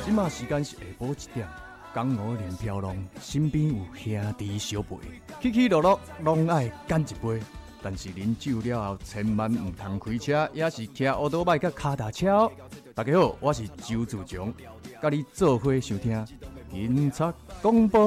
即马时间是下晡1点，江湖连飘浪，身边有兄弟相陪，起起落落拢爱干一杯。但是啉酒了后，千万唔通开车，也是骑乌多摆甲脚踏车哦。大家好，我是周自强，甲你做伙收听警察广播。